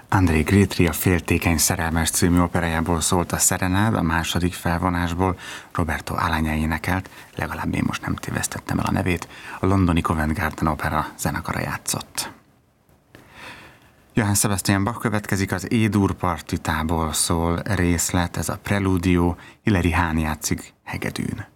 André Grétry a Féltékeny szerelmes című operájából szólt a Serenád, a második felvonásból Roberto Alagna énekelt, legalább én most nem tévesztettem el a nevét, a londoni Covent Garden Opera zenekara játszott. Johann Sebastian Bach következik, az E-dur partitából szól részlet, ez a Preludio, Hilary Hahn játszik hegedűn.